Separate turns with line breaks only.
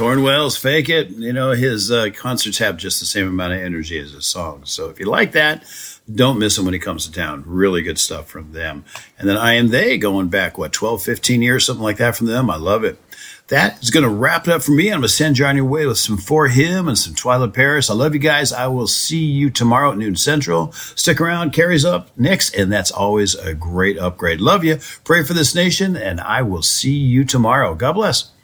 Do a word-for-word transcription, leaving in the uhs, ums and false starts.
Torrin Wells, Fake It. You know, his uh, concerts have just the same amount of energy as his songs. So if you like that, don't miss him when he comes to town. Really good stuff from them. And then I Am They, going back, what, twelve, fifteen years, something like that from them. I love it. That is going to wrap it up for me. I'm going to send you on your way with some For Him and some Twila Paris. I love you guys. I will see you tomorrow at noon central. Stick around. Carrie's up next, and that's always a great upgrade. Love you. Pray for this nation, and I will see you tomorrow. God bless.